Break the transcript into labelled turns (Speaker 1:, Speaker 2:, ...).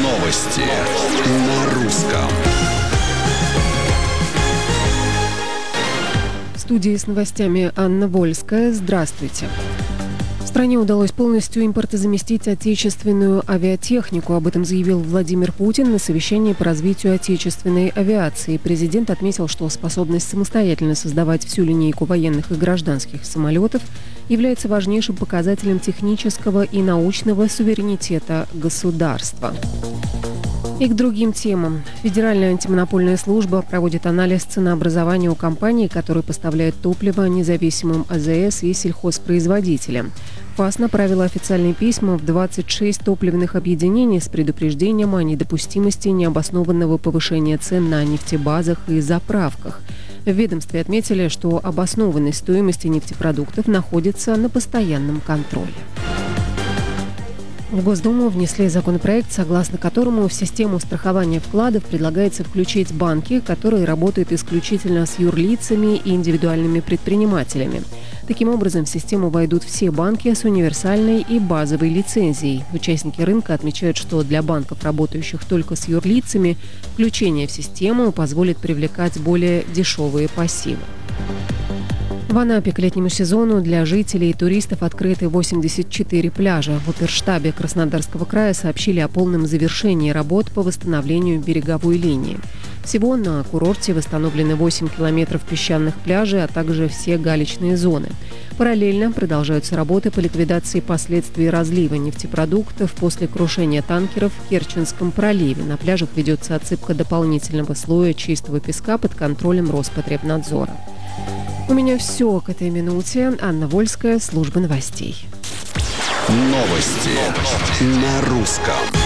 Speaker 1: Новости на русском.
Speaker 2: В студии с новостями Анна Вольская. Здравствуйте. В стране удалось полностью импортозаместить отечественную авиатехнику. Об этом заявил Владимир Путин на совещании по развитию отечественной авиации. Президент отметил, что способность самостоятельно создавать всю линейку военных и гражданских самолетов является важнейшим показателем технического и научного суверенитета государства. И к другим темам. Федеральная антимонопольная служба проводит анализ ценообразования у компаний, которые поставляют топливо независимым АЗС и сельхозпроизводителям. ФАС направила официальные письма в 26 топливных объединений с предупреждением о недопустимости необоснованного повышения цен на нефтебазах и заправках. В ведомстве отметили, что обоснованность стоимости нефтепродуктов находится на постоянном контроле. В Госдуму внесли законопроект, согласно которому в систему страхования вкладов предлагается включить банки, которые работают исключительно с юрлицами и индивидуальными предпринимателями. Таким образом, в систему войдут все банки с универсальной и базовой лицензией. Участники рынка отмечают, что для банков, работающих только с юрлицами, включение в систему позволит привлекать более дешевые пассивы. В Анапе к летнему сезону для жителей и туристов открыты 84 пляжа. В оперштабе Краснодарского края сообщили о полном завершении работ по восстановлению береговой линии. Всего на курорте восстановлены 8 километров песчаных пляжей, а также все галечные зоны. Параллельно продолжаются работы по ликвидации последствий разлива нефтепродуктов после крушения танкеров в Керченском проливе. На пляжах ведется отсыпка дополнительного слоя чистого песка под контролем Роспотребнадзора. У меня все к этой минуте. Анна Вольская, служба новостей.
Speaker 1: Новости на русском.